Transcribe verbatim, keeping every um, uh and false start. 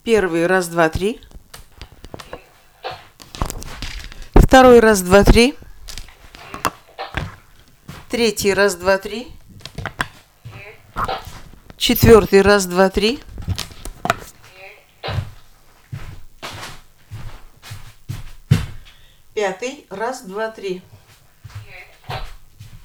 Первый, раз, два, три. Второй, раз, два, три. Третий, раз, два, три. Четвертый, раз, два, три. Пятый, раз, два, три.